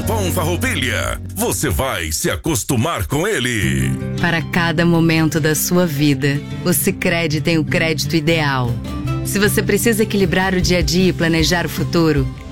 Galpão Farroupilha. Você vai se acostumar com ele. Para cada momento da sua vida, o Sicredi tem o crédito ideal. Se você precisa equilibrar o dia a dia e planejar o futuro,